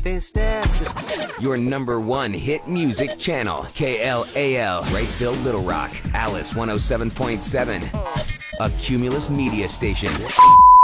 Your #1 hit music channel, KLAL, Wrightsville, Little Rock, Alice 107.7, a Cumulus media station.